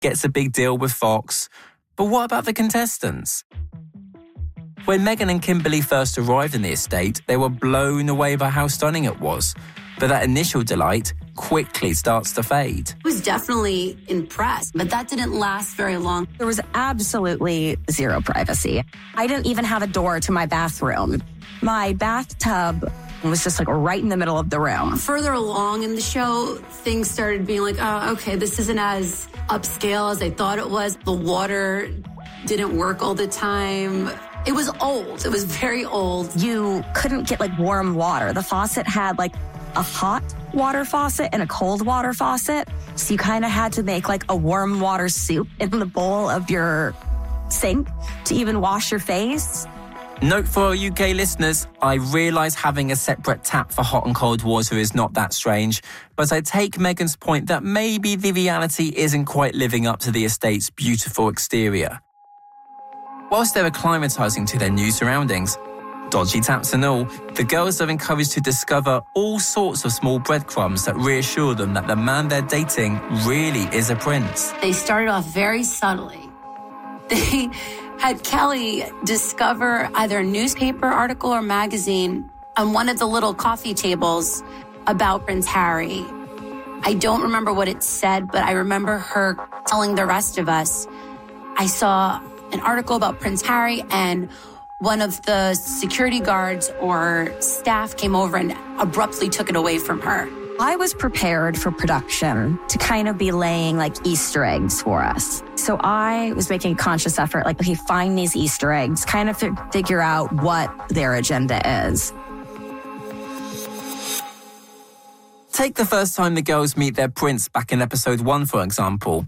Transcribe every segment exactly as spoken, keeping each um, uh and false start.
gets a big deal with Fox. But what about the contestants? When Meghan and Kimberly first arrived in the estate, they were blown away by how stunning it was. But that initial delight quickly starts to fade. I was definitely impressed, but that didn't last very long. There was absolutely zero privacy. I didn't even have a door to my bathroom. My bathtub was just like right in the middle of the room. Further along in the show, things started being like, oh, okay, this isn't as upscale as I thought it was. The water didn't work all the time. It was old. It was very old. You couldn't get like warm water. The faucet had like a hot water faucet and a cold water faucet. So you kind of had to make like a warm water soup in the bowl of your sink to even wash your face. Note for our U K listeners, I realise having a separate tap for hot and cold water is not that strange, but I take Meghan's point that maybe the reality isn't quite living up to the estate's beautiful exterior. Whilst they're acclimatising to their new surroundings, dodgy taps and all, the girls are encouraged to discover all sorts of small breadcrumbs that reassure them that the man they're dating really is a prince. They started off very subtly. They had Kelly discover either a newspaper article or magazine on one of the little coffee tables about Prince Harry. I don't remember what it said, but I remember her telling the rest of us, I saw an article about Prince Harry, and one of the security guards or staff came over and abruptly took it away from her. I was prepared for production to kind of be laying like Easter eggs for us. So I was making a conscious effort, like, okay, find these Easter eggs, kind of f- figure out what their agenda is. Take the first time the girls meet their prince back in episode one, for example.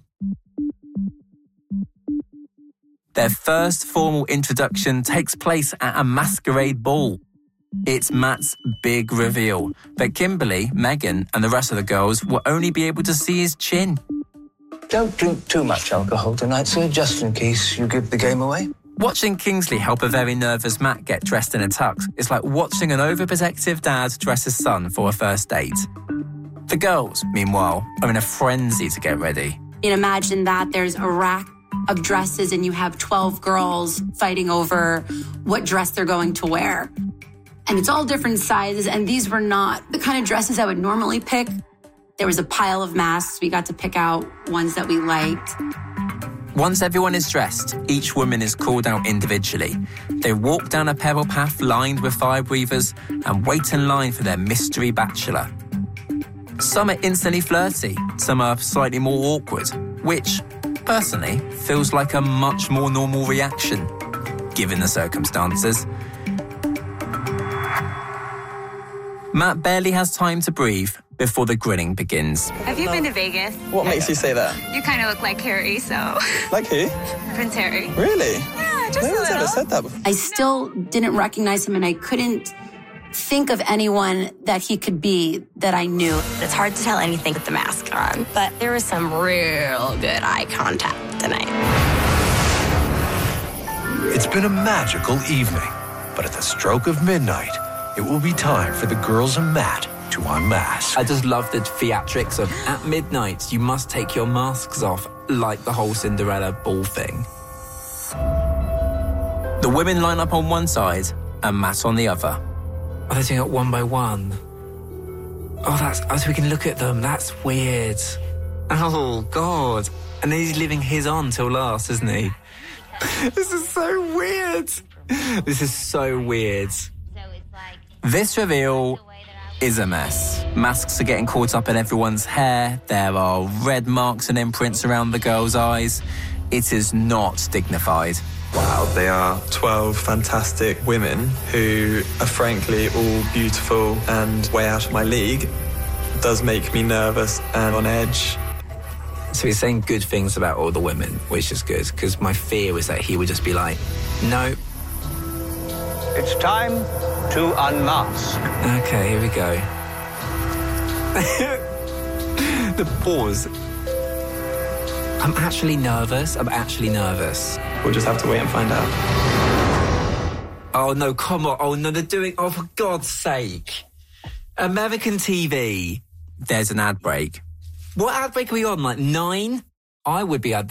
Their first formal introduction takes place at a masquerade ball. It's Matt's big reveal, but Kimberly, Meghan, and the rest of the girls will only be able to see his chin. Don't drink too much alcohol tonight, sir, just in case you give the game away. Watching Kingsley help a very nervous Matt get dressed in a tux is like watching an overprotective dad dress his son for a first date. The girls, meanwhile, are in a frenzy to get ready. You know, imagine that there's a rack of dresses and you have twelve girls fighting over what dress they're going to wear. And it's all different sizes, and these were not the kind of dresses I would normally pick. There was a pile of masks. We got to pick out ones that we liked. Once everyone is dressed, each woman is called out individually. They walk down a pebble path lined with fire breathers and wait in line for their mystery bachelor. Some are instantly flirty, some are slightly more awkward, which, personally, feels like a much more normal reaction, given the circumstances. Matt barely has time to breathe before the grinning begins. Have you been to Vegas? What makes you say that? You kind of look like Harry, so... Like who? Prince Harry. Really? Yeah, just no a one's little. ever said that before. I still didn't recognize him, and I couldn't think of anyone that he could be that I knew. It's hard to tell anything with the mask on, but there was some real good eye contact tonight. It's been a magical evening, but at the stroke of midnight, it will be time for the girls and Matt to unmask. I just love the theatrics of, at midnight, you must take your masks off, like the whole Cinderella ball thing. The women line up on one side and Matt on the other. Oh, they're doing it one by one. Oh, that's... Oh, so we can look at them. That's weird. Oh, God. And then he's leaving his on till last, isn't he? This is so weird. This is so weird. This reveal is a mess. Masks are getting caught up in everyone's hair. There are red marks and imprints around the girls' eyes. It is not dignified. Wow, they are twelve fantastic women who are frankly all beautiful and way out of my league. It does make me nervous and on edge. So he's saying good things about all the women, which is good, because my fear was that he would just be like, no. It's time to unmask. Okay, here we go. The pause. I'm actually nervous. I'm actually nervous. We'll just have to wait and find out. Oh, no, come on. Oh, no, they're doing... Oh, for God's sake. American T V. There's an ad break. What ad break are we on? Like nine? I would be at this